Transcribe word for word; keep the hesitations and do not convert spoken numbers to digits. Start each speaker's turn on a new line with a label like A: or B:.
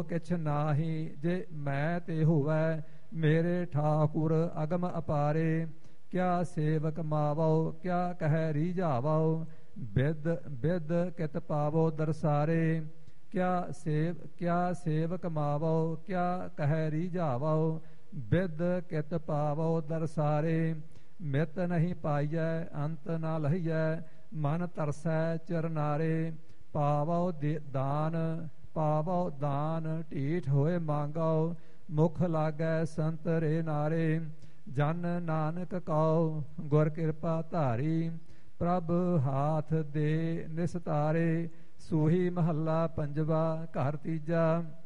A: किछ नाही जे मैं ते होवै मेरे ठाकुर अगम अपारे क्या सेवक मावो क्या कह रीझावो बिद बिद कित पावो दरसारे क्या सेव क्या सेवक मावो क्या कह रीझावो बिद कित पावो दरसारे मित नहीं पाइयै अंत न लहियै मन तरसै चरनारे पावो दान पावो दान ਢੀਠ ਹੋਏ ਮੰਗੋ ਮੁਖ ਲਾਗੈ ਸੰਤ ਰੇ ਨਾਰੇ ਜਨ ਨਾਨਕ ਕਉ ਗੁਰ ਕਿਰਪਾ ਧਾਰੀ ਪ੍ਰਭ ਹਾਥ ਦੇ ਨਿਸਤਾਰੇ ਸੂਹੀ ਮਹੱਲਾ ਪੰਜਵਾ ਘਰ ਤੀਜਾ।